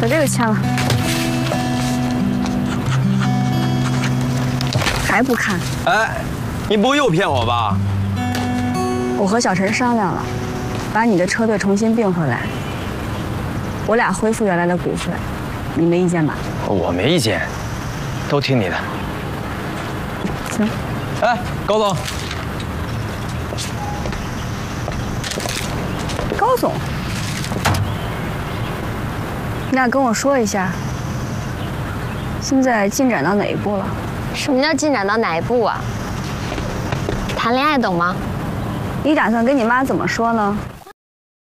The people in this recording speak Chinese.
把这个签了，还不看？ 哎，你不会又骗我吧？ 我和小陈商量了，把你的车队重新并回来，我俩恢复原来的股份，你没意见吧？ 我没意见，都听你的。 行。 哎，高总。 高总，你俩跟我说一下，现在进展到哪一步了？ 什么叫进展到哪一步啊？谈恋爱懂吗？ 你打算跟你妈怎么说呢？